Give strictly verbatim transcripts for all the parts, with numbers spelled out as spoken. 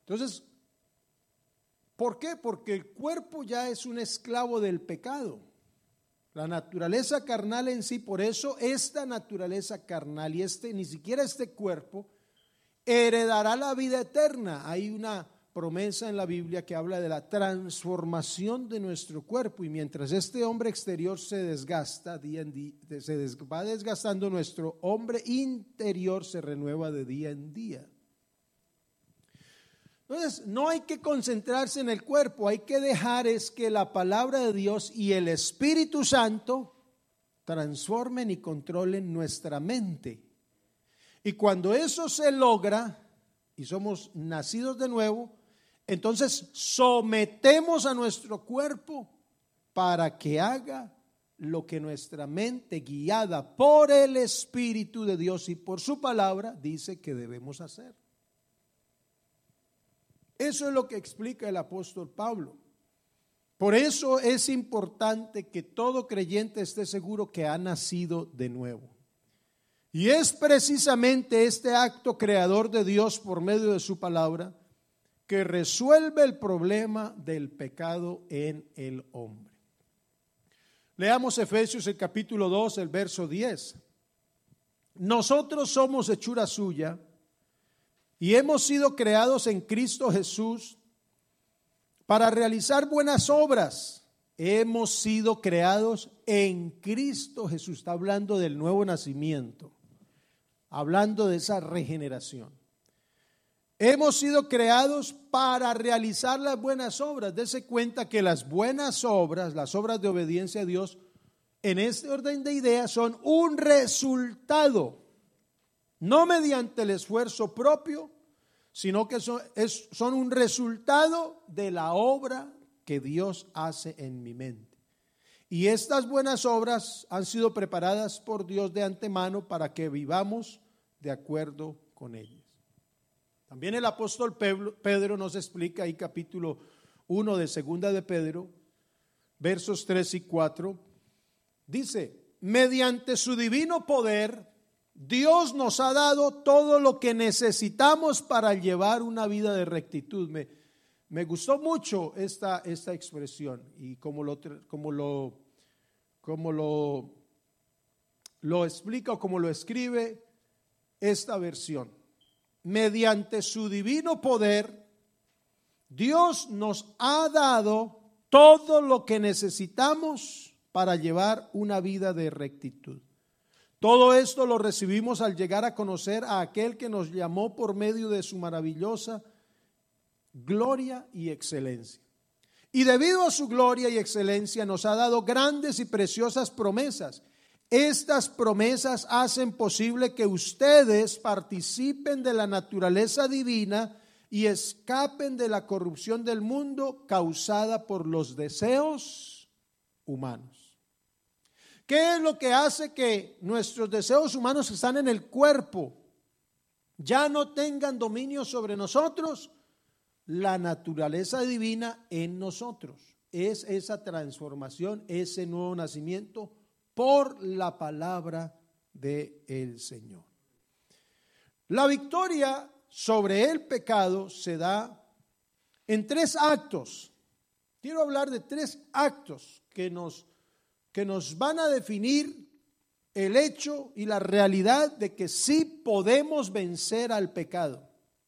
Entonces, ¿por qué? Porque el cuerpo ya es un esclavo del pecado. La naturaleza carnal en sí, por eso esta naturaleza carnal y este, ni siquiera este cuerpo, heredará la vida eterna. Hay una promesa en la Biblia que habla de la transformación de nuestro cuerpo, y mientras este hombre exterior se desgasta, día en día, se des, va desgastando, nuestro hombre interior se renueva de día en día. Entonces, no hay que concentrarse en el cuerpo, hay que dejar es que la palabra de Dios y el Espíritu Santo transformen y controlen nuestra mente. Y cuando eso se logra y somos nacidos de nuevo, entonces sometemos a nuestro cuerpo para que haga lo que nuestra mente, guiada por el Espíritu de Dios y por su palabra, dice que debemos hacer. Eso es lo que explica el apóstol Pablo. Por eso es importante que todo creyente esté seguro que ha nacido de nuevo. Y es precisamente este acto creador de Dios por medio de su palabra que resuelve el problema del pecado en el hombre. Leamos Efesios el capítulo dos, el verso diez. Nosotros somos hechura suya y hemos sido creados en Cristo Jesús para realizar buenas obras. Hemos sido creados en Cristo Jesús. Está hablando del nuevo nacimiento, hablando de esa regeneración. Hemos sido creados para realizar las buenas obras. Dese cuenta que las buenas obras, las obras de obediencia a Dios, en este orden de ideas son un resultado, no mediante el esfuerzo propio, sino que son, es, son un resultado de la obra que Dios hace en mi mente. Y estas buenas obras han sido preparadas por Dios de antemano para que vivamos de acuerdo con ellas. También el apóstol Pedro nos explica ahí capítulo uno de segunda de Pedro, versos tres y cuatro, dice: mediante su divino poder, Dios nos ha dado todo lo que necesitamos para llevar una vida de rectitud. Me, me gustó mucho esta, esta expresión y como lo, como lo, como lo, lo explica o como lo escribe esta versión. Mediante su divino poder, Dios nos ha dado todo lo que necesitamos para llevar una vida de rectitud. Todo esto lo recibimos al llegar a conocer a aquel que nos llamó por medio de su maravillosa gloria y excelencia. Y debido a su gloria y excelencia nos ha dado grandes y preciosas promesas. Estas promesas hacen posible que ustedes participen de la naturaleza divina y escapen de la corrupción del mundo causada por los deseos humanos. ¿Qué es lo que hace que nuestros deseos humanos que están en el cuerpo ya no tengan dominio sobre nosotros? La naturaleza divina en nosotros. Es esa transformación, ese nuevo nacimiento por la palabra del Señor. La victoria sobre el pecado se da en tres actos. Quiero hablar de tres actos que nos, que nos van a definir el hecho y la realidad de que sí podemos vencer al pecado.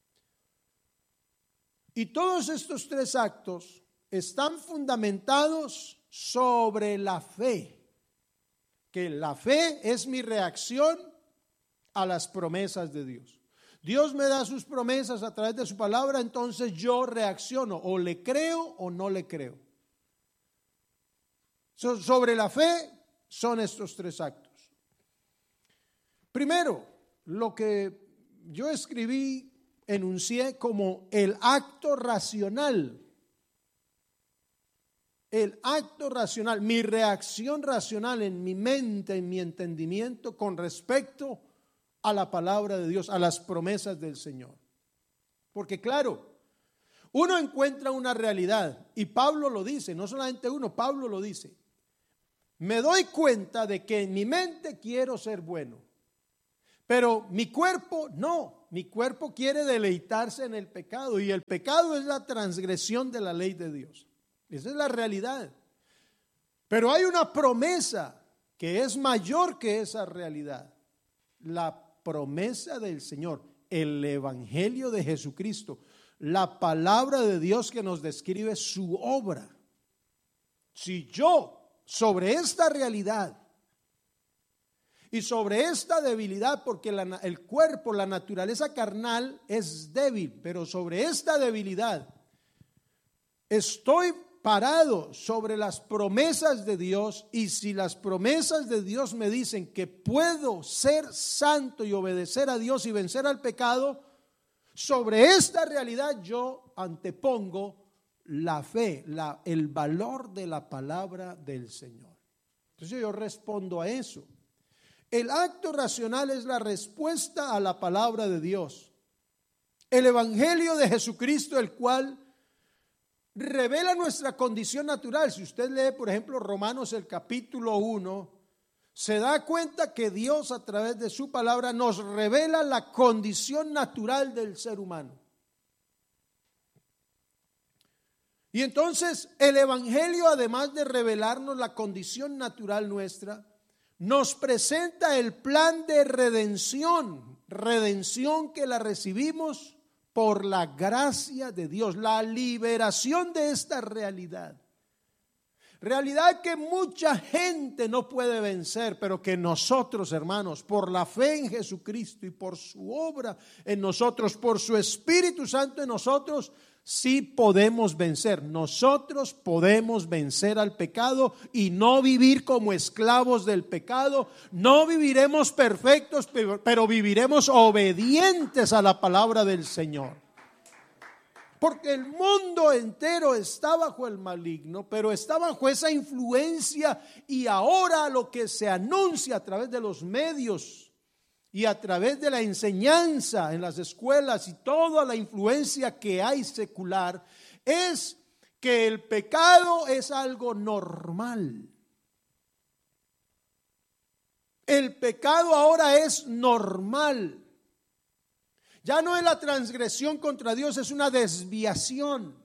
Y todos estos tres actos están fundamentados sobre la fe. Que la fe es mi reacción a las promesas de Dios. Dios me da sus promesas a través de su palabra, entonces yo reacciono, o le creo o no le creo. So, sobre la fe son estos tres actos. Primero, lo que yo escribí, enuncié como el acto racional. El acto racional, mi reacción racional en mi mente, en mi entendimiento con respecto a la palabra de Dios, a las promesas del Señor. Porque claro, uno encuentra una realidad y Pablo lo dice, no solamente uno, Pablo lo dice. Me doy cuenta de que en mi mente quiero ser bueno, pero mi cuerpo no. mi cuerpo quiere deleitarse en el pecado y el pecado es la transgresión de la ley de Dios. Esa es la realidad. Pero hay una promesa que es mayor que esa realidad. La promesa del Señor, el evangelio de Jesucristo, la palabra de Dios que nos describe su obra. Si yo sobre esta realidad y sobre esta debilidad, porque la, el cuerpo, la naturaleza carnal es débil, pero sobre esta debilidad estoy parado sobre las promesas de Dios, y si las promesas de Dios me dicen que puedo ser santo y obedecer a Dios y vencer al pecado, sobre esta realidad yo antepongo la fe, la, el valor de la palabra del Señor. Entonces yo respondo a eso. El acto racional es la respuesta a la palabra de Dios. El evangelio de Jesucristo, el cual revela nuestra condición natural. Si usted lee, por ejemplo, Romanos el capítulo uno, se da cuenta que Dios a través de su palabra nos revela la condición natural del ser humano. Y entonces el evangelio, además de revelarnos la condición natural nuestra, nos presenta el plan de redención, redención que la recibimos por la gracia de Dios, la liberación de esta realidad. Realidad que mucha gente no puede vencer, pero que nosotros, hermanos, por la fe en Jesucristo y por su obra en nosotros, por su Espíritu Santo en nosotros, sí podemos vencer. Nosotros podemos vencer al pecado y no vivir como esclavos del pecado. No viviremos perfectos, pero, pero viviremos obedientes a la palabra del Señor. Porque el mundo entero está bajo el maligno, pero está bajo esa influencia, y ahora lo que se anuncia a través de los medios y a través de la enseñanza en las escuelas y toda la influencia que hay secular es que el pecado es algo normal. El pecado ahora es normal. Ya no es la transgresión contra Dios, es una desviación.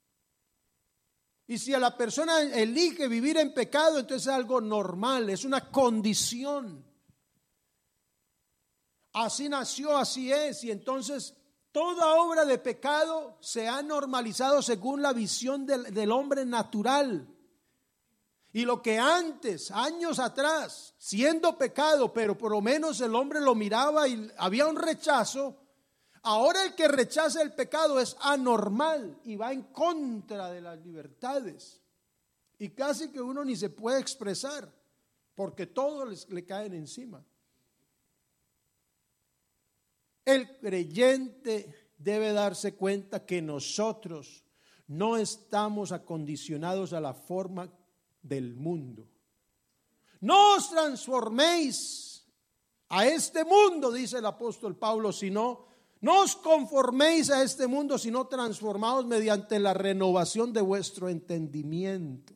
Y si a la persona elige vivir en pecado, entonces es algo normal, es una condición. Así nació, así es. Y entonces toda obra de pecado se ha normalizado según la visión del, del hombre natural. Y lo que antes, años atrás, siendo pecado, pero por lo menos el hombre lo miraba y había un rechazo, ahora el que rechaza el pecado es anormal y va en contra de las libertades. Y casi que uno ni se puede expresar porque todo les, le caen encima. El creyente debe darse cuenta que nosotros no estamos acondicionados a la forma del mundo. No os transforméis a este mundo, dice el apóstol Pablo, sino no os conforméis a este mundo, sino transformaos mediante la renovación de vuestro entendimiento.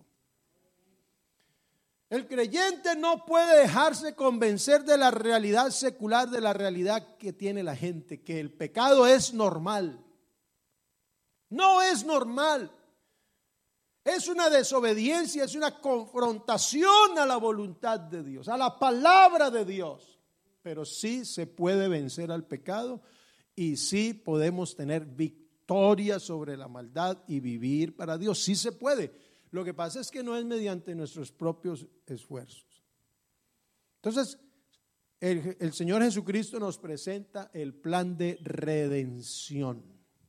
El creyente no puede dejarse convencer de la realidad secular, de la realidad que tiene la gente, que el pecado es normal. No es normal. Es una desobediencia, es una confrontación a la voluntad de Dios, a la palabra de Dios. Pero sí se puede vencer al pecado y sí podemos tener victoria sobre la maldad y vivir para Dios. Sí se puede. Lo que pasa es que no es mediante nuestros propios esfuerzos. Entonces, el, el Señor Jesucristo nos presenta el plan de redención.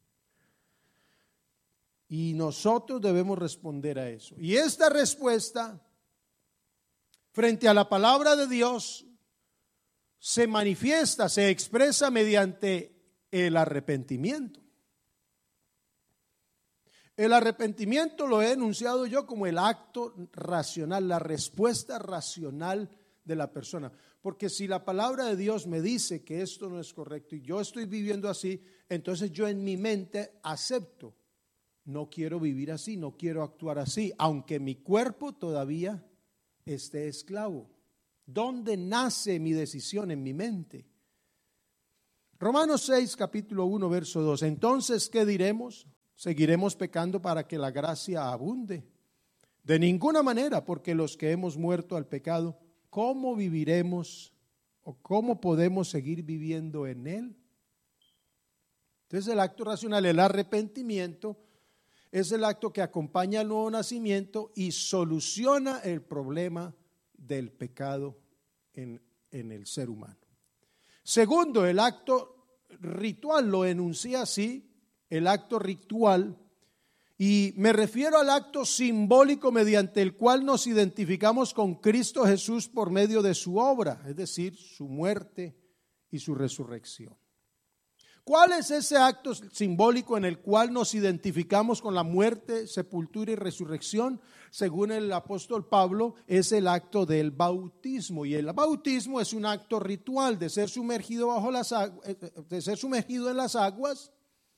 Y nosotros debemos responder a eso. Y esta respuesta, frente a la palabra de Dios, se manifiesta, se expresa mediante el arrepentimiento. El arrepentimiento lo he enunciado yo como el acto racional, la respuesta racional de la persona. Porque si la palabra de Dios me dice que esto no es correcto y yo estoy viviendo así, entonces yo en mi mente acepto. No quiero vivir así, no quiero actuar así, aunque mi cuerpo todavía esté esclavo. ¿Dónde nace mi decisión? En mi mente. Romanos seis, capítulo uno, verso dos. Entonces, ¿qué diremos? ¿Seguiremos pecando para que la gracia abunde? De ninguna manera, porque los que hemos muerto al pecado, ¿cómo viviremos o cómo podemos seguir viviendo en él? Entonces el acto racional, el arrepentimiento, es el acto que acompaña al nuevo nacimiento y soluciona el problema del pecado en, en el ser humano. Segundo, el acto ritual, lo enuncia así, el acto ritual, y me refiero al acto simbólico mediante el cual nos identificamos con Cristo Jesús por medio de su obra, es decir, su muerte y su resurrección. ¿Cuál es ese acto simbólico en el cual nos identificamos con la muerte, sepultura y resurrección? Según el apóstol Pablo, es el acto del bautismo. Y el bautismo es un acto ritual de ser sumergido bajo las aguas, de ser sumergido en las aguas.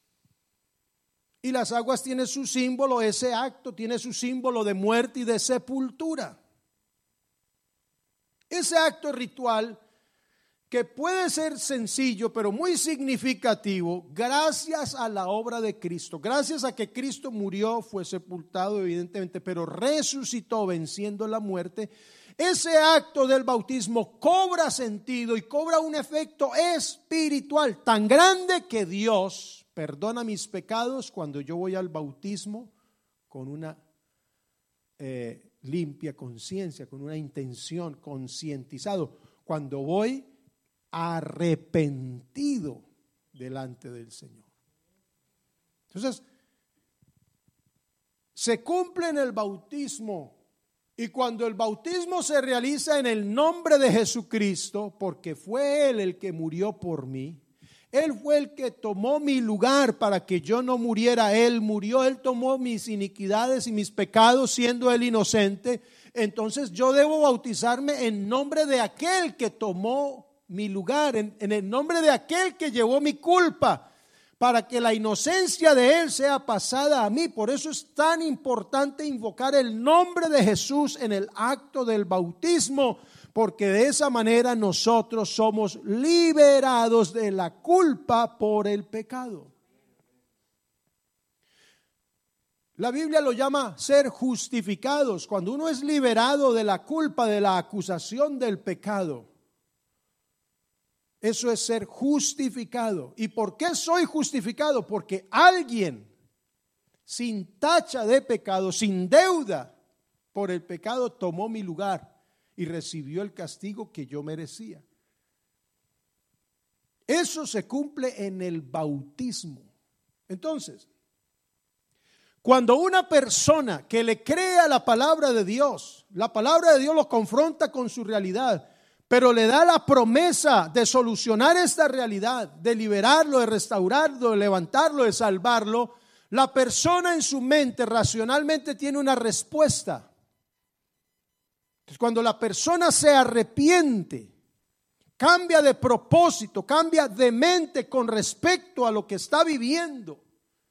Y las aguas tienen su símbolo, ese acto tiene su símbolo de muerte y de sepultura. Ese acto ritual, que puede ser sencillo, pero muy significativo, gracias a la obra de Cristo, gracias a que Cristo murió, fue sepultado evidentemente, pero resucitó venciendo la muerte. Ese acto del bautismo cobra sentido y cobra un efecto espiritual tan grande que Dios perdona mis pecados cuando yo voy al bautismo con una eh, limpia conciencia, con una intención, concientizado. Cuando voy arrepentido delante del Señor. Entonces, se cumple en el bautismo, y cuando el bautismo se realiza en el nombre de Jesucristo, porque fue Él el que murió por mí, Él fue el que tomó mi lugar para que yo no muriera, Él murió, Él tomó mis iniquidades y mis pecados siendo Él inocente, entonces yo debo bautizarme en nombre de aquel que tomó mi lugar, en, en el nombre de aquel que llevó mi culpa, para que la inocencia de Él sea pasada a mí. Por eso es tan importante invocar el nombre de Jesús en el acto del bautismo, porque de esa manera nosotros somos liberados de la culpa por el pecado. La Biblia lo llama ser justificados, cuando uno es liberado de la culpa, de la acusación del pecado. Eso es ser justificado. ¿Y por qué soy justificado? Porque alguien sin tacha de pecado, sin deuda por el pecado, tomó mi lugar y recibió el castigo que yo merecía. Eso se cumple en el bautismo. Entonces, cuando una persona que le crea la palabra de Dios, la palabra de Dios lo confronta con su realidad, pero le da la promesa de solucionar esta realidad, de liberarlo, de restaurarlo, de levantarlo, de salvarlo, la persona en su mente racionalmente tiene una respuesta. Entonces, cuando la persona se arrepiente, cambia de propósito, cambia de mente con respecto a lo que está viviendo,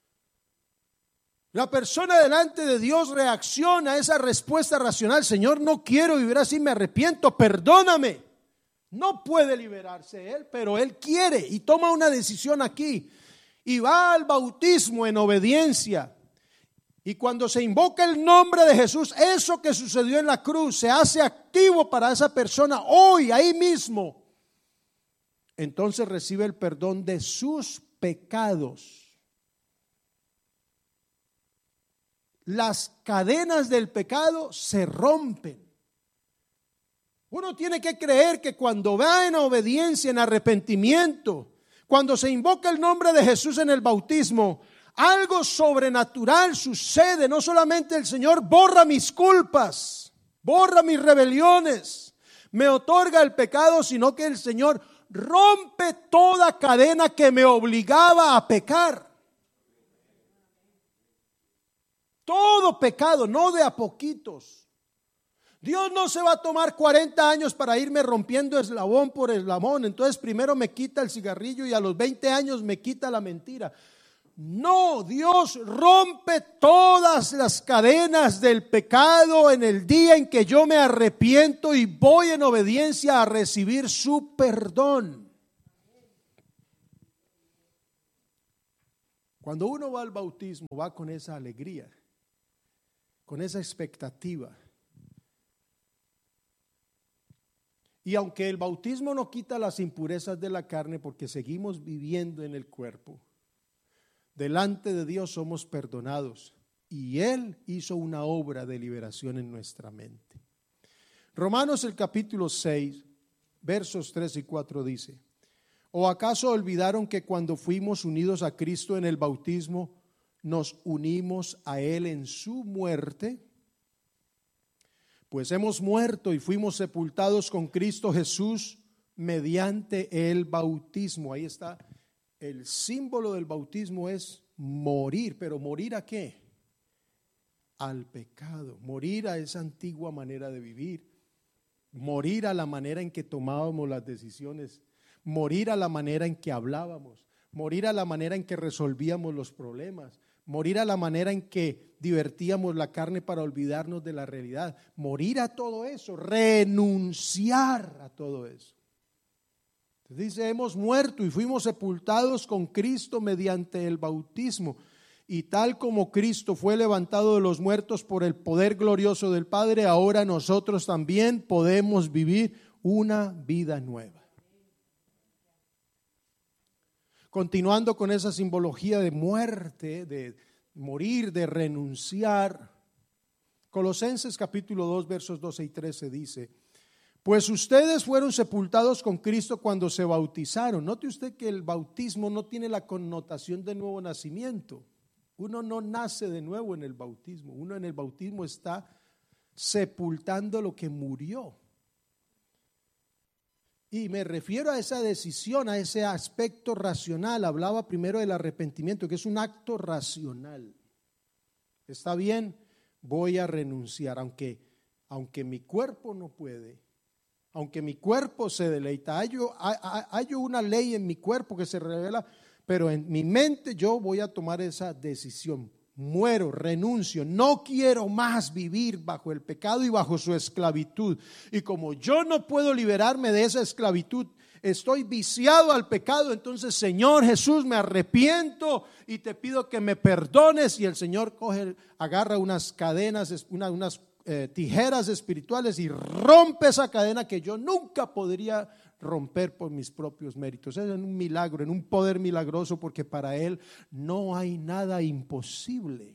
la persona delante de Dios reacciona a esa respuesta racional. Señor, no quiero vivir así, me arrepiento, perdóname. No puede liberarse él, pero él quiere y toma una decisión aquí y va al bautismo en obediencia. Y cuando se invoca el nombre de Jesús, eso que sucedió en la cruz se hace activo para esa persona hoy, ahí mismo. Entonces recibe el perdón de sus pecados. Las cadenas del pecado se rompen. Uno tiene que creer que cuando va en obediencia, en arrepentimiento, cuando se invoca el nombre de Jesús en el bautismo, algo sobrenatural sucede. No solamente el Señor borra mis culpas, borra mis rebeliones, me otorga el pecado, sino que el Señor rompe toda cadena que me obligaba a pecar. Todo pecado, no de a poquitos. Dios no se va a tomar cuarenta años para irme rompiendo eslabón por eslabón. Entonces primero me quita el cigarrillo y a los veinte años me quita la mentira. No, Dios rompe todas las cadenas del pecado en el día en que yo me arrepiento y voy en obediencia a recibir su perdón. Cuando uno va al bautismo, va con esa alegría, con esa expectativa. Y aunque el bautismo no quita las impurezas de la carne, porque seguimos viviendo en el cuerpo, delante de Dios somos perdonados y Él hizo una obra de liberación en nuestra mente. Romanos el capítulo seis, versos tres y cuatro dice: ¿O acaso olvidaron que cuando fuimos unidos a Cristo en el bautismo, nos unimos a Él en su muerte? Pues hemos muerto y fuimos sepultados con Cristo Jesús mediante el bautismo. Ahí está, el símbolo del bautismo es morir, pero ¿morir a qué? Al pecado, morir a esa antigua manera de vivir, morir a la manera en que tomábamos las decisiones, morir a la manera en que hablábamos, morir a la manera en que resolvíamos los problemas, morir a la manera en que divertíamos la carne para olvidarnos de la realidad, morir a todo eso, renunciar a todo eso. Entonces dice, hemos muerto y fuimos sepultados con Cristo mediante el bautismo. Y tal como Cristo fue levantado de los muertos por el poder glorioso del Padre, ahora nosotros también podemos vivir una vida nueva. Continuando con esa simbología de muerte, de morir, de renunciar, Colosenses capítulo dos, versos doce y trece dice: pues ustedes fueron sepultados con Cristo cuando se bautizaron. Note usted que el bautismo no tiene la connotación de nuevo nacimiento. Uno no nace de nuevo en el bautismo. Uno en el bautismo está sepultando lo que murió. Y me refiero a esa decisión, a ese aspecto racional. Hablaba primero del arrepentimiento, que es un acto racional. Está bien, voy a renunciar, aunque, aunque mi cuerpo no puede, aunque mi cuerpo se deleita. Hay, hay, hay una ley en mi cuerpo que se revela, pero en mi mente yo voy a tomar esa decisión. Muero, renuncio, no quiero más vivir bajo el pecado y bajo su esclavitud. Y como yo no puedo liberarme de esa esclavitud, estoy viciado al pecado, entonces Señor Jesús, me arrepiento y te pido que me perdones. Y el Señor coge, agarra unas cadenas, una, unas eh, tijeras espirituales y rompe esa cadena que yo nunca podría romper por mis propios méritos. Es en un milagro, en un poder milagroso, porque para Él no hay nada imposible.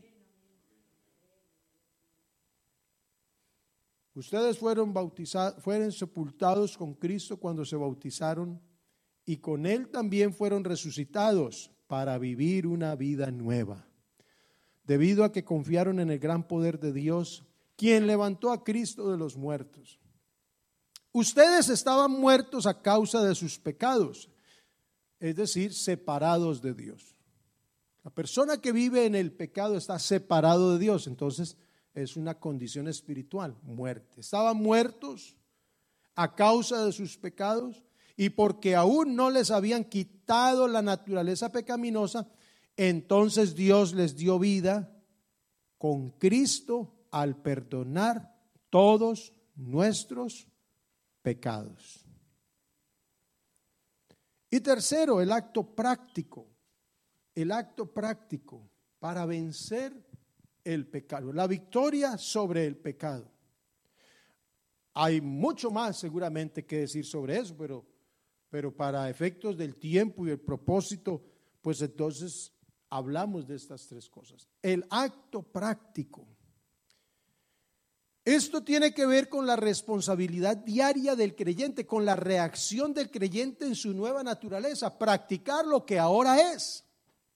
Ustedes fueron bautizados, fueron sepultados con Cristo cuando se bautizaron, y con Él también fueron resucitados para vivir una vida nueva, debido a que confiaron en el gran poder de Dios, quien levantó a Cristo de los muertos. Ustedes estaban muertos a causa de sus pecados, es decir, separados de Dios. La persona que vive en el pecado está separado de Dios, entonces es una condición espiritual, muerte. Estaban muertos a causa de sus pecados, y porque aún no les habían quitado la naturaleza pecaminosa, entonces Dios les dio vida con Cristo al perdonar todos nuestros pecados. Y tercero, el acto práctico, el acto práctico para vencer el pecado, la victoria sobre el pecado. Hay mucho más seguramente que decir sobre eso, pero, pero para efectos del tiempo y el propósito, pues entonces hablamos de estas tres cosas. El acto práctico. Esto tiene que ver con la responsabilidad diaria del creyente, con la reacción del creyente en su nueva naturaleza, practicar lo que ahora es,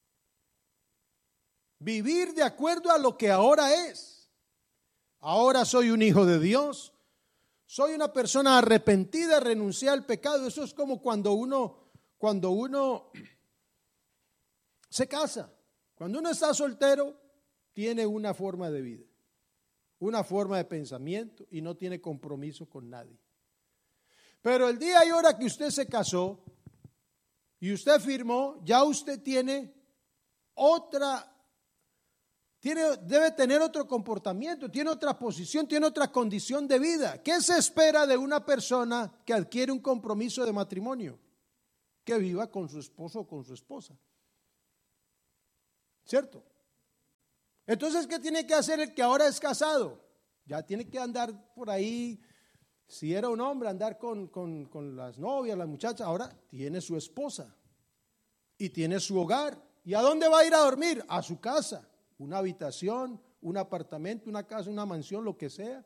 vivir de acuerdo a lo que ahora es. Ahora soy un hijo de Dios, soy una persona arrepentida, renuncié al pecado. Eso es como cuando uno, cuando uno se casa, cuando uno está soltero, tiene una forma de vida, una forma de pensamiento y no tiene compromiso con nadie. Pero el día y hora que usted se casó y usted firmó, ya usted tiene otra, tiene, debe tener otro comportamiento, tiene otra posición, tiene otra condición de vida. ¿Qué se espera de una persona que adquiere un compromiso de matrimonio? Que viva con su esposo o con su esposa. ¿cierto? Entonces, ¿qué tiene que hacer el que ahora es casado? Ya tiene que andar por ahí, si era un hombre, andar con, con, con las novias, las muchachas. Ahora tiene su esposa y tiene su hogar. ¿Y a dónde va a ir a dormir? A su casa, una habitación, un apartamento, una casa, una mansión, lo que sea.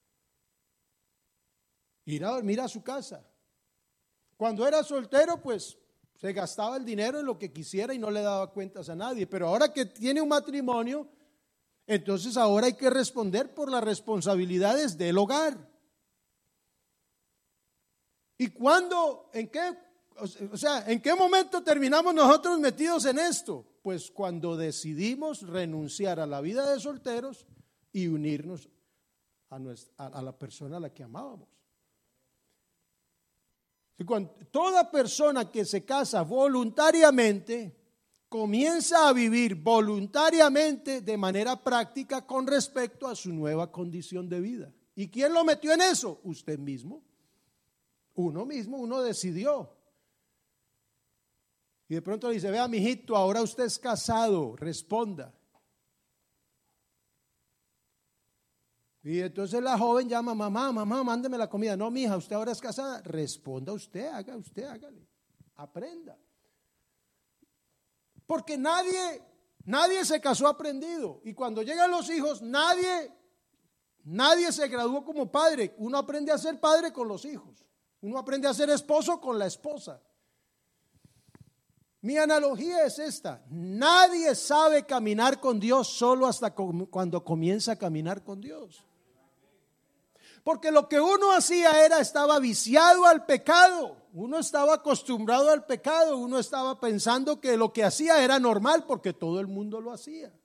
Ir a dormir a su casa. Cuando era soltero, pues se gastaba el dinero en lo que quisiera y no le daba cuentas a nadie. Pero ahora que tiene un matrimonio, entonces ahora hay que responder por las responsabilidades del hogar. ¿Y cuándo, en qué, o sea, en qué momento terminamos nosotros metidos en esto? Pues cuando decidimos renunciar a la vida de solteros y unirnos a, nuestra, a, a la persona a la que amábamos. Cuando toda persona que se casa voluntariamente comienza a vivir voluntariamente de manera práctica con respecto a su nueva condición de vida. ¿Y quién lo metió en eso? Usted mismo. Uno mismo, uno decidió. Y de pronto le dice, vea, mijito, ahora usted es casado, responda. Y entonces la joven llama, mamá, mamá, mándeme la comida. No, mija, usted ahora es casada. Responda usted, haga usted, hágale. Aprenda. Porque nadie, nadie se casó aprendido. Y cuando llegan los hijos, nadie, nadie se graduó como padre. Uno aprende a ser padre con los hijos. Uno aprende a ser esposo con la esposa. Mi analogía es esta. Nadie sabe caminar con Dios solo hasta cuando comienza a caminar con Dios. Porque lo que uno hacía era, estaba viciado al pecado. Uno estaba acostumbrado al pecado. Uno estaba pensando que lo que hacía era normal porque todo el mundo lo hacía.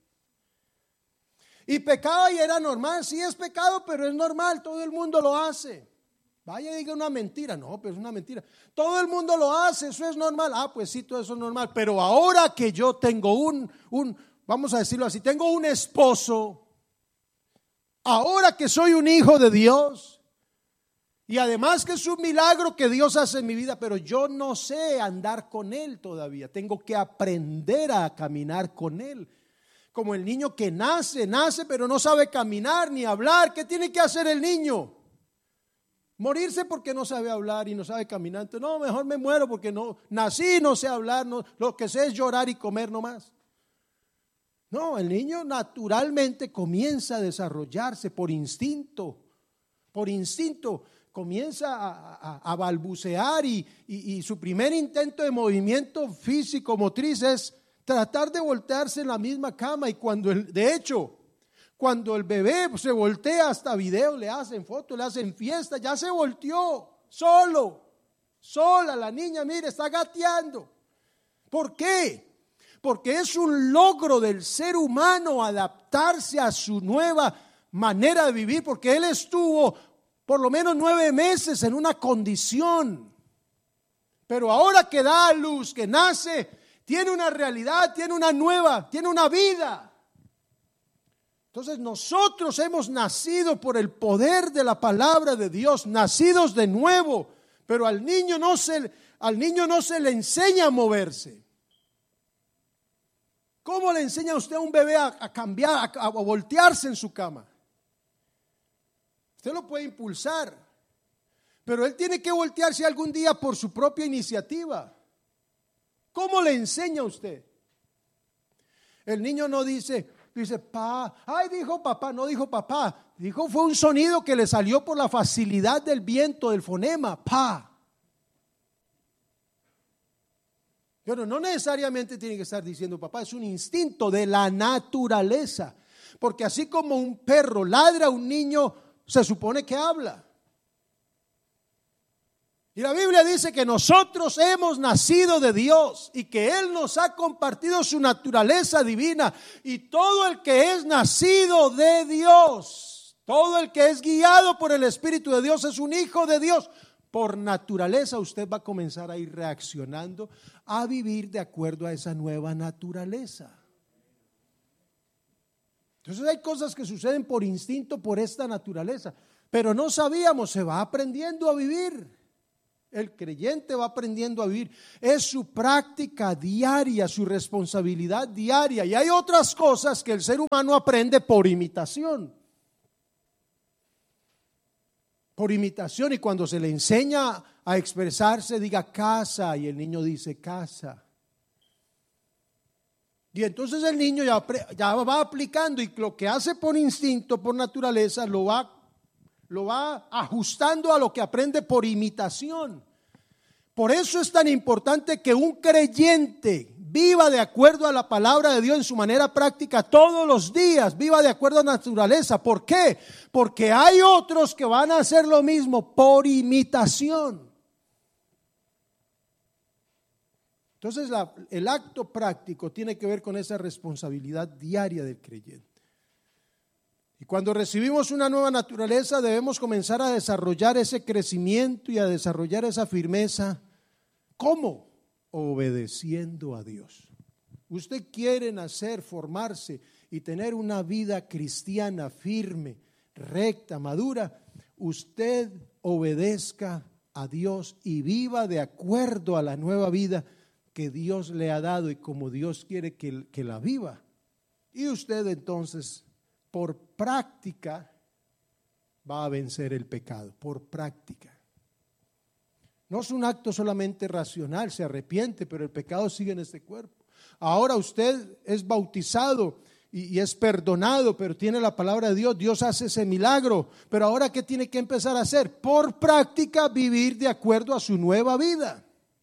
Y pecaba y era normal. Sí es pecado, pero es normal. Todo el mundo lo hace. Vaya y diga una mentira. No, pero es una mentira. Todo el mundo lo hace. Eso es normal. Ah, pues sí, todo eso es normal. Pero ahora que yo tengo un, un vamos a decirlo así, tengo un esposo. Ahora que soy un hijo de Dios, y además que es un milagro que Dios hace en mi vida, pero yo no sé andar con Él todavía. Tengo que aprender a caminar con Él. Como el niño que nace, nace, pero no sabe caminar ni hablar. ¿Qué tiene que hacer el niño? Morirse porque no sabe hablar y no sabe caminar. Entonces, no, mejor me muero porque no nací y no sé hablar. No, lo que sé es llorar y comer nomás. No, el niño naturalmente comienza a desarrollarse por instinto, por instinto, comienza a, a, a balbucear y, y, y su primer intento de movimiento físico motriz es tratar de voltearse en la misma cama. Y cuando el, de hecho, cuando el bebé se voltea, hasta video le hacen fotos, le hacen fiesta, ya se volteó solo, sola la niña, mire, está gateando. ¿Por qué? Porque es un logro del ser humano adaptarse a su nueva manera de vivir, porque él estuvo por lo menos nueve meses en una condición, pero ahora que da a luz, que nace, tiene una realidad, tiene una nueva, tiene una vida. Entonces nosotros hemos nacido por el poder de la palabra de Dios, nacidos de nuevo, pero al niño no se, al niño no se le enseña a moverse. ¿Cómo le enseña usted a un bebé a, a cambiar, a, a voltearse en su cama? Usted lo puede impulsar, pero él tiene que voltearse algún día por su propia iniciativa. ¿Cómo le enseña usted? El niño no dice, dice, pa, ay, dijo papá, no dijo papá, dijo fue un sonido que le salió por la facilidad del viento, del fonema, pa. Pero no necesariamente tiene que estar diciendo papá, es un instinto de la naturaleza. Porque así como un perro ladra, un niño se supone que habla. Y la Biblia dice que nosotros hemos nacido de Dios y que Él nos ha compartido su naturaleza divina. Y todo el que es nacido de Dios, todo el que es guiado por el Espíritu de Dios es un hijo de Dios. Por naturaleza usted va a comenzar a ir reaccionando, a vivir de acuerdo a esa nueva naturaleza. Entonces hay cosas que suceden por instinto, por esta naturaleza, pero no sabíamos, se va aprendiendo a vivir. El creyente va aprendiendo a vivir. Es su práctica diaria, su responsabilidad diaria. Y hay otras cosas que el ser humano aprende por imitación. Por imitación. Y cuando se le enseña a expresarse, diga casa. Y el niño dice casa. Y entonces el niño ya, ya va aplicando. Y lo que hace por instinto, por naturaleza, lo va Lo va ajustando a lo que aprende por imitación. Por eso es tan importante que un creyente viva de acuerdo a la palabra de Dios en su manera práctica todos los días, viva de acuerdo a la naturaleza. ¿Por qué? Porque hay otros que van a hacer lo mismo por imitación. Entonces la, el acto práctico tiene que ver con esa responsabilidad diaria del creyente. Y cuando recibimos una nueva naturaleza debemos comenzar a desarrollar ese crecimiento y a desarrollar esa firmeza. ¿Cómo? Obedeciendo a Dios. Usted quiere nacer, formarse y tener una vida cristiana firme, recta, madura. Usted obedezca a Dios y viva de acuerdo a la nueva vida que Dios le ha dado y como Dios quiere que, que la viva. Y usted entonces, por práctica, va a vencer el pecado, por práctica. No es un acto solamente racional, se arrepiente, pero el pecado sigue en este cuerpo. Ahora usted es bautizado y, y es perdonado, pero tiene la palabra de Dios, Dios hace ese milagro. Pero ahora, ¿qué tiene que empezar a hacer? Por práctica, vivir de acuerdo a su nueva vida.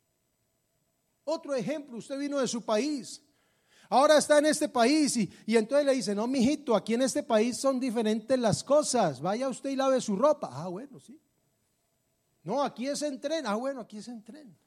Otro ejemplo, usted vino de su país. Ahora está en este país y, y entonces le dice, no, mijito, aquí en este país son diferentes las cosas. Vaya usted y lave su ropa. Ah, bueno, sí. No, aquí es en tren. Ah, bueno, aquí es en tren.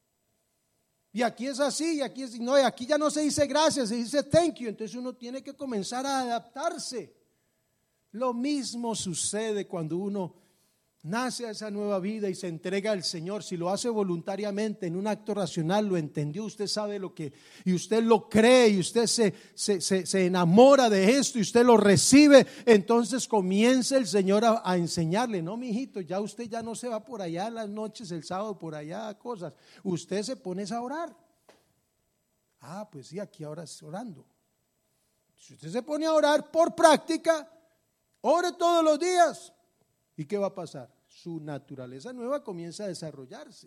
Y aquí es así, y aquí es, no, y aquí ya no se dice gracias, se dice thank you. Entonces uno tiene que comenzar a adaptarse. Lo mismo sucede cuando uno nace a esa nueva vida y se entrega al Señor. Si lo hace voluntariamente en un acto racional, lo entendió, usted sabe lo que, y usted lo cree, y usted se, se, se, se enamora de esto, y usted lo recibe, entonces comienza el Señor a, a enseñarle, no, mijito, ya usted ya no se va por allá en las noches, el sábado, por allá cosas, usted se pone a orar. Ah, pues sí, aquí ahora es orando. Si usted se pone a orar por práctica, ore todos los días. ¿Y qué va a pasar? Su naturaleza nueva comienza a desarrollarse.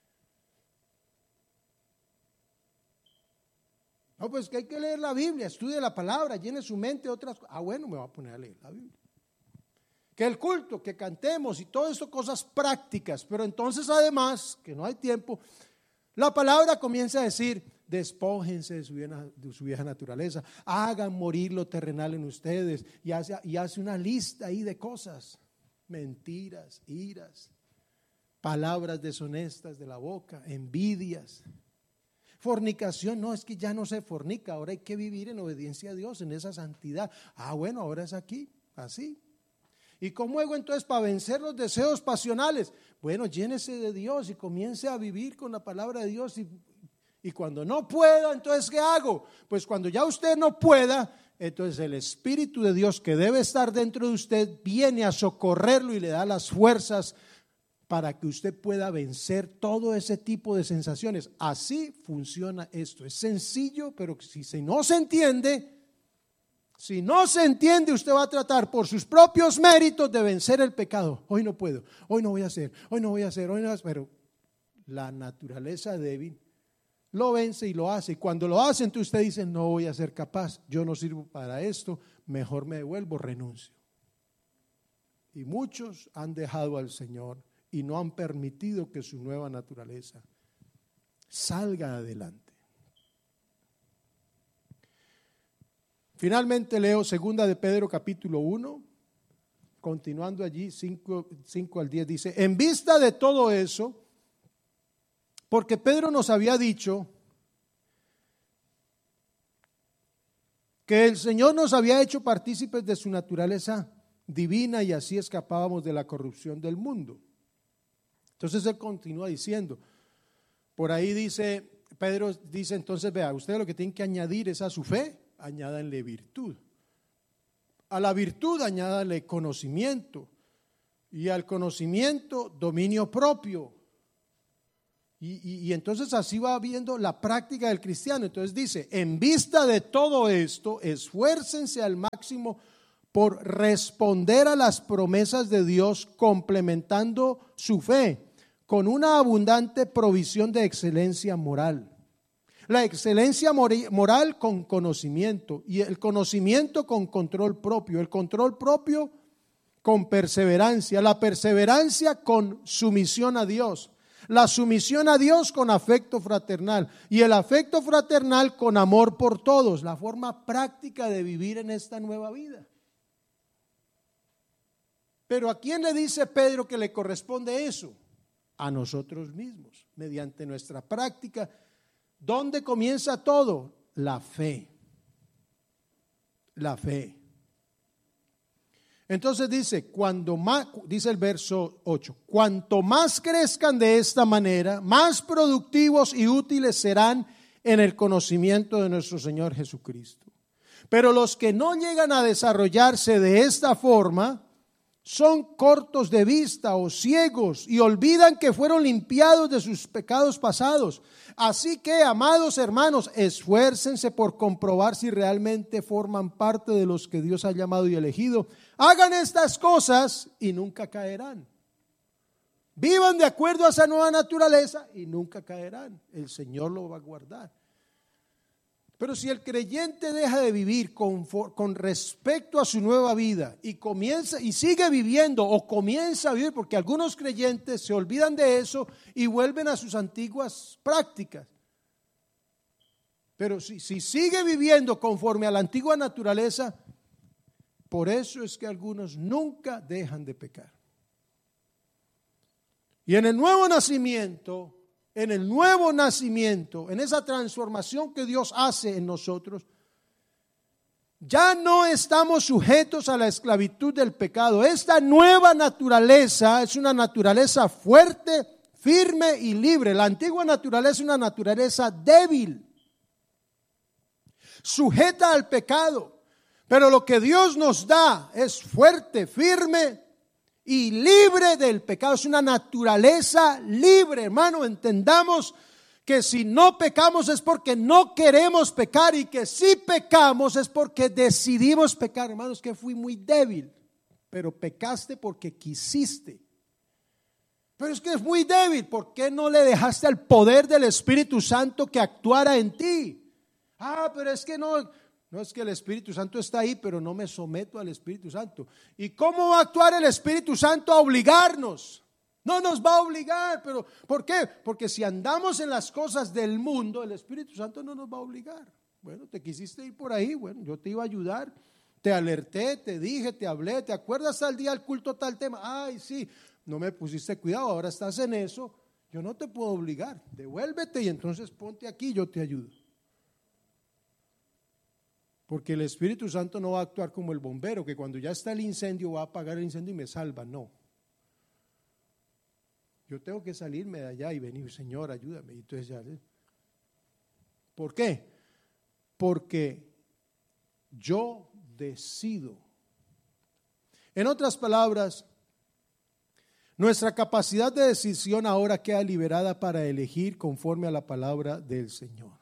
No, pues que hay que leer la Biblia, estudie la palabra, llene su mente de otras cosas. Ah, bueno, me voy a poner a leer la Biblia. Que el culto, que cantemos y todo eso, cosas prácticas. Pero entonces además, que no hay tiempo, la palabra comienza a decir, despójense de su, vieja, de su vieja naturaleza, hagan morir lo terrenal en ustedes, y hace, y hace una lista ahí de cosas. Mentiras, iras, palabras deshonestas de la boca, envidias, fornicación. No, es que ya no se fornica, ahora hay que vivir en obediencia a Dios, en esa santidad. Ah, bueno, ahora es aquí, así. ¿Y cómo hago entonces para vencer los deseos pasionales? Bueno, llénese de Dios y comience a vivir con la palabra de Dios. Y, y cuando no pueda, entonces ¿qué hago? Pues cuando ya usted no pueda, entonces el Espíritu de Dios que debe estar dentro de usted viene a socorrerlo y le da las fuerzas para que usted pueda vencer todo ese tipo de sensaciones. Así funciona esto. Es sencillo, pero si no se entiende, si no se entiende, usted va a tratar por sus propios méritos de vencer el pecado. Hoy no puedo, hoy no voy a hacer, hoy no voy a hacer, hoy no voy a hacer. Pero la naturaleza débil lo vence y lo hace. Y cuando lo hace, entonces usted dice, no voy a ser capaz, yo no sirvo para esto, mejor me devuelvo, renuncio. Y muchos han dejado al Señor y no han permitido que su nueva naturaleza salga adelante. Finalmente leo segunda de Pedro capítulo uno, continuando allí cinco, cinco al diez, dice, en vista de todo eso, porque Pedro nos había dicho que el Señor nos había hecho partícipes de su naturaleza divina y así escapábamos de la corrupción del mundo. Entonces él continúa diciendo, por ahí dice, Pedro dice entonces, vea, usted lo que tiene que añadir es a su fe, añádanle virtud. A la virtud añádanle conocimiento y al conocimiento dominio propio. Y, y, y entonces así va viendo la práctica del cristiano. Entonces dice, en vista de todo esto, esfuércense al máximo por responder a las promesas de Dios, complementando su fe con una abundante provisión de excelencia moral. La excelencia moral con conocimiento, y el conocimiento con control propio, el control propio con perseverancia, la perseverancia con sumisión a Dios, la sumisión a Dios con afecto fraternal y el afecto fraternal con amor por todos, la forma práctica de vivir en esta nueva vida. Pero ¿a quién le dice Pedro que le corresponde eso? A nosotros mismos, mediante nuestra práctica. ¿Dónde comienza todo? La fe. La fe. Entonces dice, cuando más, dice el verso ocho, cuanto más crezcan de esta manera, más productivos y útiles serán en el conocimiento de nuestro Señor Jesucristo. Pero los que no llegan a desarrollarse de esta forma son cortos de vista o ciegos y olvidan que fueron limpiados de sus pecados pasados. Así que, amados hermanos, esfuércense por comprobar si realmente forman parte de los que Dios ha llamado y elegido. Hagan estas cosas y nunca caerán. Vivan de acuerdo a esa nueva naturaleza y nunca caerán. El Señor lo va a guardar. Pero si el creyente deja de vivir con, con respecto a su nueva vida y comienza y sigue viviendo o comienza a vivir, porque algunos creyentes se olvidan de eso y vuelven a sus antiguas prácticas. Pero si, si sigue viviendo conforme a la antigua naturaleza, por eso es que algunos nunca dejan de pecar. Y en el nuevo nacimiento, en el nuevo nacimiento, en esa transformación que Dios hace en nosotros, ya no estamos sujetos a la esclavitud del pecado. Esta nueva naturaleza es una naturaleza fuerte, firme y libre. La antigua naturaleza es una naturaleza débil, sujeta al pecado. Pero lo que Dios nos da es fuerte, firme y libre del pecado. Es una naturaleza libre, hermano. Entendamos que si no pecamos es porque no queremos pecar, y que si pecamos es porque decidimos pecar. Hermanos, que fui muy débil, pero pecaste porque quisiste. Pero es que es muy débil. ¿Por qué no le dejaste al poder del Espíritu Santo que actuara en ti? Ah, pero es que no... No es que el Espíritu Santo está ahí, pero no me someto al Espíritu Santo. ¿Y cómo va a actuar el Espíritu Santo a obligarnos? No nos va a obligar, pero ¿por qué? Porque si andamos en las cosas del mundo, el Espíritu Santo no nos va a obligar. Bueno, te quisiste ir por ahí, bueno, yo te iba a ayudar, te alerté, te dije, te hablé, ¿te acuerdas al día del culto tal tema? Ay, sí, no me pusiste cuidado, ahora estás en eso, yo no te puedo obligar, devuélvete y entonces ponte aquí, yo te ayudo. Porque el Espíritu Santo no va a actuar como el bombero, que cuando ya está el incendio va a apagar el incendio y me salva. No. Yo tengo que salirme de allá y venir, Señor, ayúdame. Y entonces ya, ¿por qué? Porque yo decido. En otras palabras, nuestra capacidad de decisión ahora queda liberada para elegir conforme a la palabra del Señor.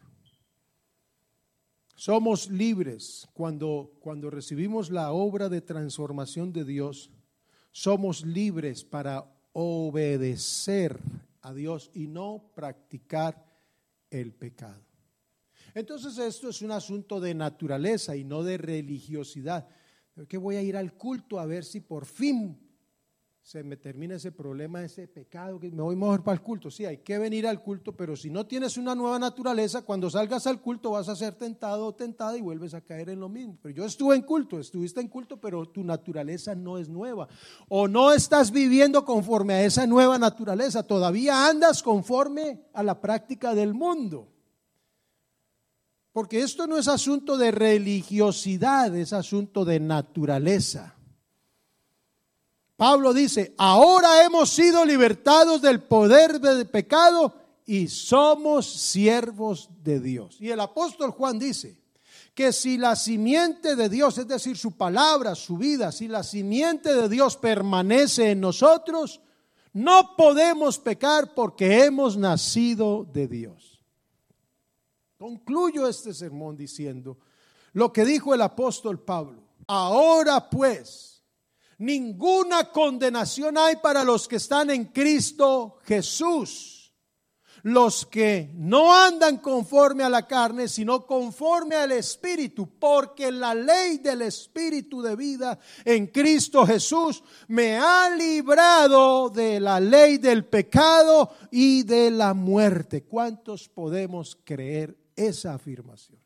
Somos libres cuando, cuando recibimos la obra de transformación de Dios. Somos libres para obedecer a Dios y no practicar el pecado. Entonces esto es un asunto de naturaleza y no de religiosidad. Que voy a ir al culto a ver si por fin se me termina ese problema, ese pecado, que me voy mejor para el culto. Sí, hay que venir al culto, pero si no tienes una nueva naturaleza, cuando salgas al culto vas a ser tentado o tentada y vuelves a caer en lo mismo. Pero yo estuve en culto, estuviste en culto, pero tu naturaleza no es nueva. O no estás viviendo conforme a esa nueva naturaleza, todavía andas conforme a la práctica del mundo. Porque esto no es asunto de religiosidad, es asunto de naturaleza. Pablo dice, ahora hemos sido libertados del poder del pecado y somos siervos de Dios. Y el apóstol Juan dice que si la simiente de Dios, es decir, su palabra, su vida, si la simiente de Dios permanece en nosotros, No podemos pecar porque hemos nacido de Dios. Concluyo este sermón diciendo lo que dijo el apóstol Pablo. Ahora pues, ninguna condenación hay para los que están en Cristo Jesús. Los que no andan conforme a la carne, sino conforme al Espíritu, porque la ley del Espíritu de vida en Cristo Jesús me ha librado de la ley del pecado y de la muerte. ¿Cuántos podemos creer esa afirmación?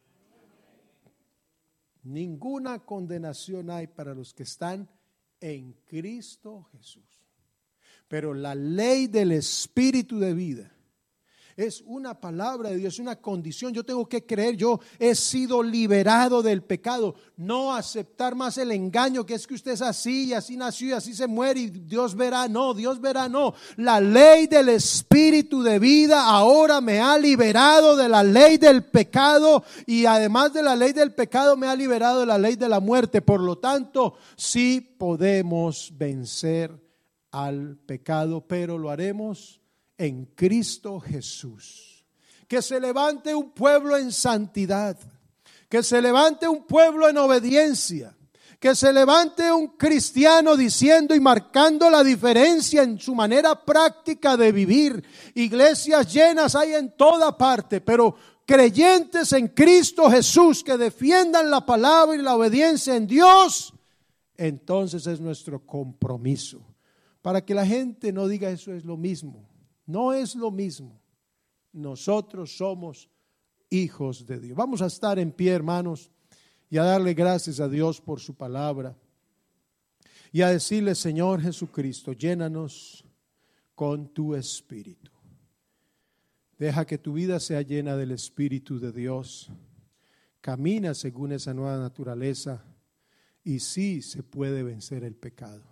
Ninguna condenación hay para los que están en Cristo Jesús. Pero la ley del Espíritu de vida es una palabra de Dios, es una condición. Yo tengo que creer, yo he sido liberado del pecado. No aceptar más el engaño que es que usted es así y así nació y así se muere y Dios verá. No, Dios verá, no. La ley del Espíritu de vida ahora me ha liberado de la ley del pecado y además de la ley del pecado me ha liberado de la ley de la muerte. Por lo tanto, sí podemos vencer al pecado, pero lo haremos en Cristo Jesús. Que se levante un pueblo en santidad, que se levante un pueblo en obediencia, que se levante un cristiano diciendo y marcando la diferencia en su manera práctica de vivir. Iglesias llenas hay en toda parte, pero creyentes en Cristo Jesús que defiendan la palabra y la obediencia en Dios, entonces es nuestro compromiso. Para que la gente no diga eso es lo mismo. No es lo mismo. Nosotros somos hijos de Dios. Vamos a estar en pie, hermanos, y a darle gracias a Dios por su palabra. Y a decirle, Señor Jesucristo, llénanos con tu Espíritu. Deja que tu vida sea llena del Espíritu de Dios. Camina según esa nueva naturaleza y sí se puede vencer el pecado.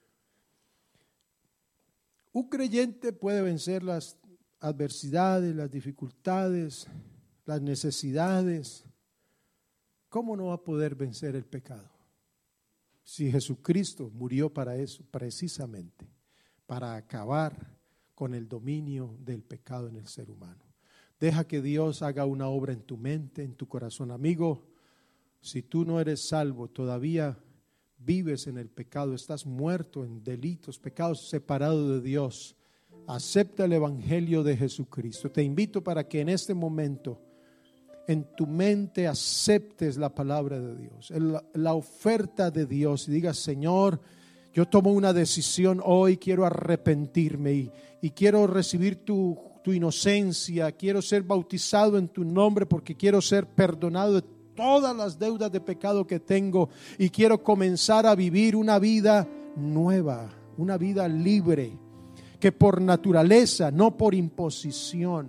Un creyente puede vencer las adversidades, las dificultades, las necesidades. ¿Cómo no va a poder vencer el pecado? Si Jesucristo murió para eso, precisamente, para acabar con el dominio del pecado en el ser humano. Deja que Dios haga una obra en tu mente, en tu corazón. Amigo, si tú no eres salvo, todavía vives en el pecado, estás muerto en delitos, pecados, separado de Dios. Acepta el evangelio de Jesucristo. Te invito para que en este momento en tu mente aceptes la palabra de Dios, la, la oferta de Dios y digas, Señor, yo tomo una decisión hoy, quiero arrepentirme y, y quiero recibir tu, tu inocencia, quiero ser bautizado en tu nombre porque quiero ser perdonado de todas las deudas de pecado que tengo y quiero comenzar a vivir una vida nueva, una vida libre, que por naturaleza, no por imposición.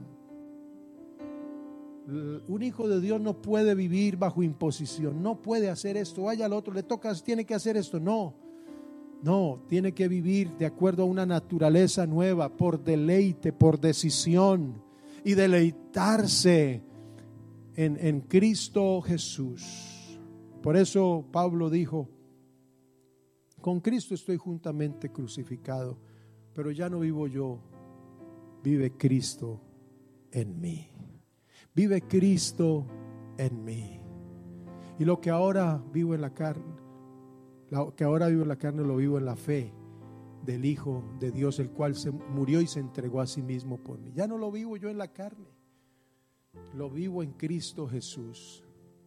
Un hijo de Dios no puede vivir bajo imposición, no puede hacer esto, vaya al otro, le toca, tiene que hacer esto, no, no, tiene que vivir de acuerdo a una naturaleza nueva, por deleite, por decisión y deleitarse En, en Cristo Jesús. Por eso Pablo dijo, con Cristo estoy juntamente crucificado, pero ya no vivo yo, vive Cristo en mí. Vive Cristo en mí. Y lo que ahora vivo en la carne, lo que ahora vivo en la carne lo vivo en la fe del Hijo de Dios, el cual se murió y se entregó a sí mismo por mí. Ya no lo vivo yo en la carne, lo vivo en Cristo Jesús.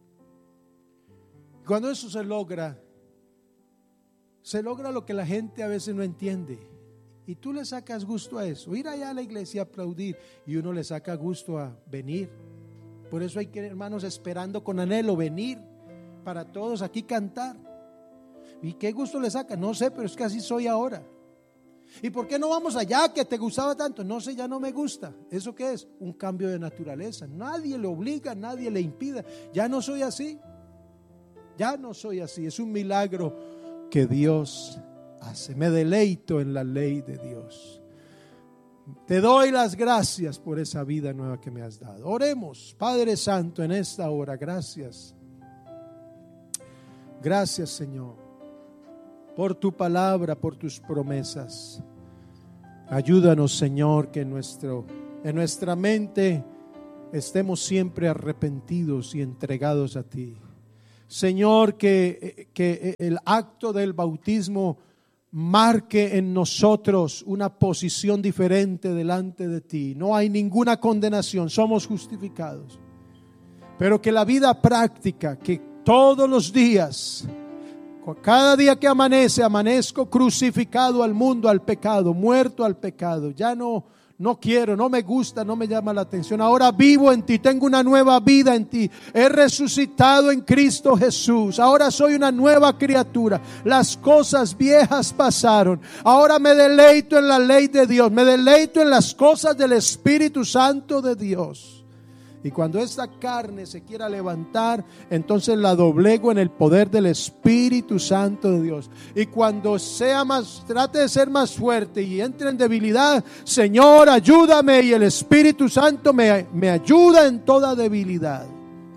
Cuando eso se logra, se logra lo que la gente a veces no entiende. Y tú le sacas gusto a eso. Ir allá a la iglesia a aplaudir y uno le saca gusto a venir. Por eso hay que, hermanos, esperando con anhelo venir para todos aquí cantar. ¿Y qué gusto le saca? No sé, pero es que así soy ahora. ¿Y por qué no vamos allá que te gustaba tanto? No sé, ya no me gusta. ¿Eso qué es? Un cambio de naturaleza. Nadie le obliga, nadie le impida. Ya no soy así. Ya no soy así. Es un milagro que Dios hace. Me deleito en la ley de Dios. Te doy las gracias por esa vida nueva que me has dado. Oremos, Padre Santo, en esta hora. Gracias. Gracias, Señor, por tu palabra, por tus promesas. Ayúdanos, Señor, que en, nuestro, en nuestra mente estemos siempre arrepentidos y entregados a ti. Señor, que, que el acto del bautismo marque en nosotros una posición diferente delante de ti. No hay ninguna condenación, somos justificados. Pero que la vida práctica, que todos los días, cada día que amanece, amanezco crucificado al mundo, al pecado, muerto al pecado. Ya no, no quiero, no me gusta, no me llama la atención. Ahora vivo en ti, tengo una nueva vida en ti. He resucitado en Cristo Jesús. Ahora soy una nueva criatura. Las cosas viejas pasaron. Ahora me deleito en la ley de Dios. Me deleito en las cosas del Espíritu Santo de Dios. Y cuando esta carne se quiera levantar, entonces la doblego en el poder del Espíritu Santo de Dios. Y cuando sea más, trate de ser más fuerte y entre en debilidad, Señor, ayúdame, y el Espíritu Santo me, me ayuda en toda debilidad.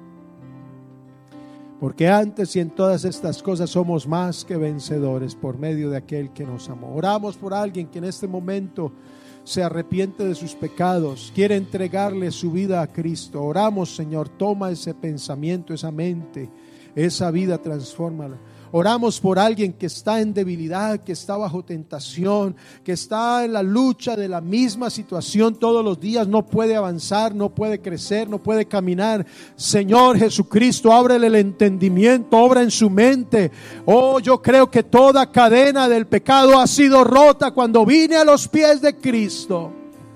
Porque antes y en todas estas cosas somos más que vencedores por medio de aquel que nos amó. Oramos por alguien que en este momento se arrepiente de sus pecados, quiere entregarle su vida a Cristo. Oramos, Señor, toma ese pensamiento, esa mente, esa vida, transfórmala. Oramos por alguien que está en debilidad, que está bajo tentación, que está en la lucha de la misma situación todos los días, no puede avanzar, no puede crecer, no puede caminar. Señor Jesucristo, ábrele el entendimiento, obra en su mente. Oh, yo creo que toda cadena del pecado ha sido rota cuando vine a los pies de Cristo.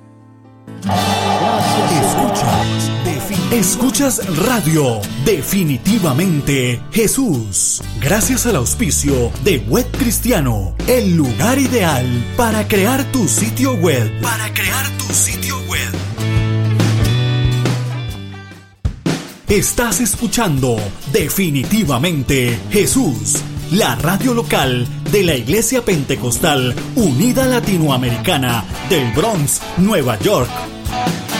Gracias. Escuchas, defin- Escuchas Radio Definitivamente Jesús. Gracias al auspicio de Web Cristiano, el lugar ideal para crear tu sitio web. Para crear tu sitio web. Estás escuchando Definitivamente Jesús, la radio local de la Iglesia Pentecostal Unida Latinoamericana del Bronx, Nueva York.